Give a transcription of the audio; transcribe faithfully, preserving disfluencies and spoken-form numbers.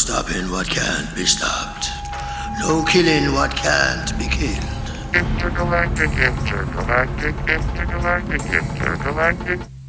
stopping what can't be stopped. No killing what can't be killed. Intergalactic, intergalactic, intergalactic, intergalactic.